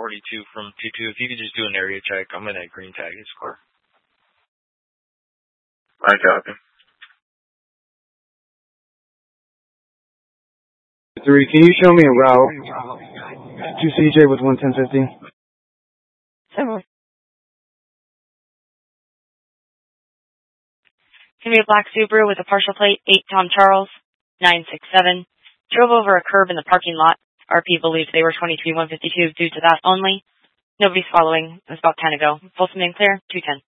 42 from 22. If you could just do an area check, I'm in that green tag his car. I copy. 3, can you show me a route to CJ with 11050? Can be a black Subaru with a partial plate, 8 Tom Charles, 967. Drove over a curb in the parking lot. RP believes they were 23-152 due to that only. Nobody's following. It was about 10 ago. Full submitting clear, 210.